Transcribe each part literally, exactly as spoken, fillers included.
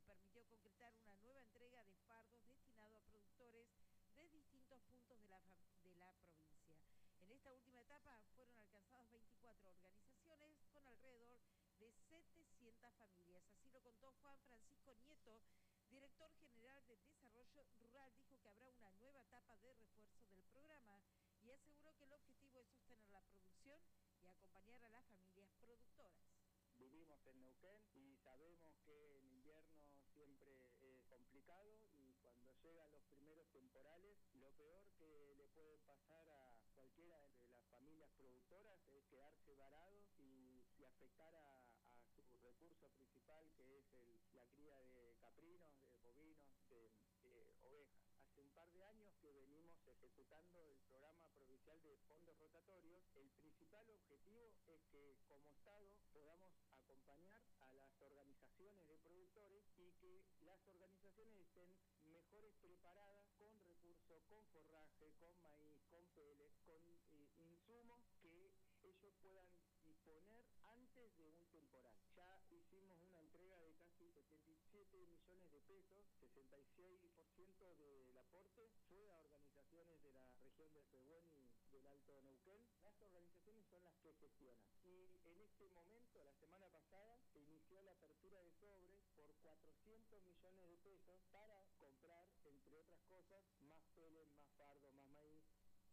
permitió concretar una nueva entrega de fardos destinado a productores de distintos puntos de la, de la provincia. En esta última etapa fueron alcanzadas veinticuatro organizaciones con alrededor de setecientas familias. Así lo contó Juan Francisco Nieto, director general de Desarrollo Rural. Dijo que habrá una nueva etapa de refuerzo del programa y aseguró que el objetivo es sostener la producción y acompañar a las familias productoras. Vivimos en Neuquén y sabemos que en invierno siempre es complicado y cuando llegan los primeros temporales, lo peor que le puede pasar a cualquiera de las familias productoras es quedarse varados y, y afectar a, a su recurso principal, que es el, la cría de caprinos, de bovinos, de, de ovejas. Hace un par de años que venimos ejecutando el programa provincial de fondos rotatorios. El principal objetivo es que como Estado podamos acompañar a las organizaciones de productores y que las organizaciones estén mejores preparadas con recursos, con forraje, con maíz, con pellets, con eh, insumos que ellos puedan disponer antes de un temporal. Ya hicimos una entrega de casi setenta y siete millones de pesos, sesenta y seis por ciento del aporte fue a organizaciones de la región del Pehuen y del Alto Neuquén. Las organizaciones son las que gestionan. Y en este momento, la semana pasada, se inició la apertura de sobres por cuatrocientos millones de pesos para comprar, entre otras cosas, más pellets, más fardo, más maíz.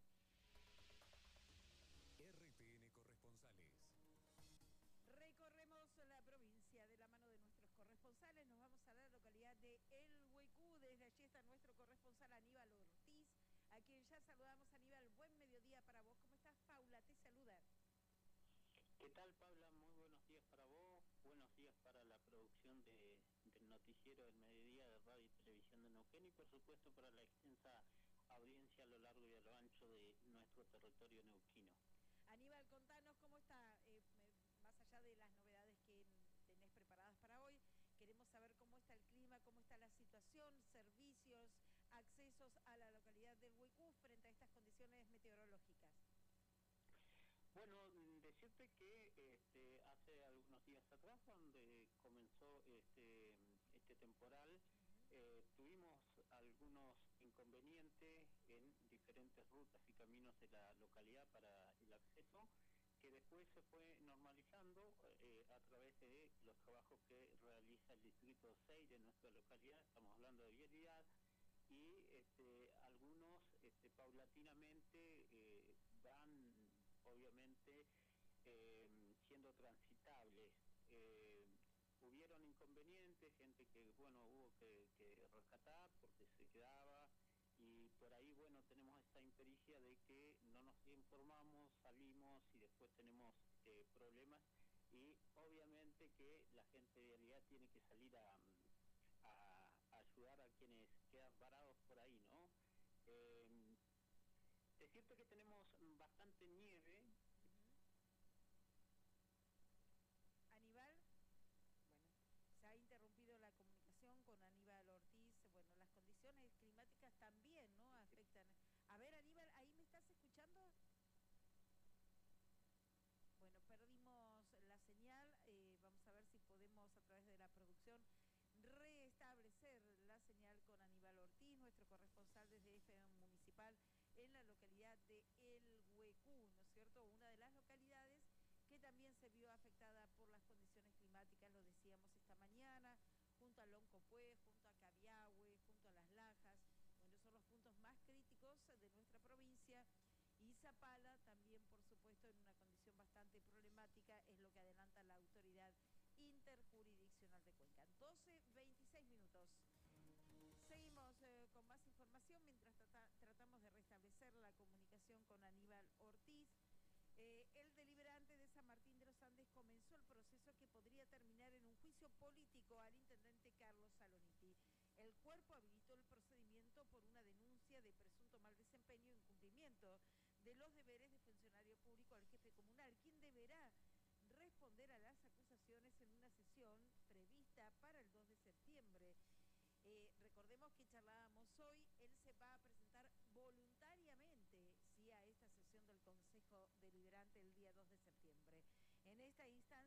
R T N Corresponsales. Recorremos la provincia de la mano de nuestros corresponsales. Nos vamos a la localidad de El Huecú. Desde allí está nuestro corresponsal Aníbal Ortiz, a quien ya saludamos. Aníbal, buen mediodía para vos. ¿Cómo estás? Paula te saluda. ¿Qué tal, Paula? Muy buenos días para vos, buenos días para la producción de, del noticiero del mediodía de Radio y Televisión de Neuquén y por supuesto para la extensa audiencia a lo largo y a lo ancho de nuestro territorio neuquino. Aníbal, contanos cómo está, eh, más allá de las novedades que tenés preparadas para hoy, queremos saber cómo está el clima, cómo está la situación, servicios, accesos a la localidad del Huecú frente a estas condiciones meteorológicas. Bueno, decirte que este, hace algunos días atrás, donde comenzó este, este temporal, eh, tuvimos algunos inconvenientes en diferentes rutas y caminos de la localidad para el acceso, que después se fue normalizando eh, a través de los trabajos que realiza el Distrito seis de nuestra localidad. Estamos hablando de vialidad y este, algunos este, paulatinamente eh, van obviamente eh, siendo transitables. Eh, hubieron inconvenientes, gente que bueno hubo que, que rescatar porque se quedaba y por ahí bueno tenemos esta impericia de que no nos informamos, salimos y después tenemos eh, problemas y obviamente que la gente de realidad tiene que salir a, a, a ayudar a quienes quedan varados por ahí, ¿no? Eh, decirte que tenemos bastante nieve. Aníbal, bueno, se ha interrumpido la comunicación con Aníbal Ortiz. Bueno, las condiciones climáticas también, ¿no?, afectan. A ver, Aníbal, ¿ahí me estás escuchando? Bueno, perdimos la señal. Eh, vamos a ver si podemos a través de la producción restablecer la señal con Aníbal Ortiz, nuestro corresponsal desde F M Municipal en la localidad de El Huecú, ¿no es cierto? Una de las localidades que también se vio afectada por las condiciones climáticas, lo decíamos esta mañana, junto a Loncopué, junto a Cabiahue, junto a Las Lajas. Bueno, son los puntos más críticos de nuestra provincia. Y Zapala también, por supuesto, en una condición bastante problemática, es lo que adelanta la autoridad interjurisdiccional de Cuenca. doce veintiséis minutos. Seguimos eh, con más información mientras trata, tratamos de restablecer la comunicación con Aníbal Ortiz. Eh, el deliberante de San Martín de los Andes comenzó el proceso que podría terminar en un juicio político al intendente Carlos Saloniti. El cuerpo habilitó el procedimiento por una denuncia de presunto mal desempeño e incumplimiento de los deberes de funcionario público al jefe comunal, quien deberá responder a las acusaciones en una sesión prevista para el dos de septiembre. Eh, recordemos que charlábamos hoy, él se va a presentar voluntariamente, sí, a esta sesión del Consejo Deliberante el día dos de septiembre. En esta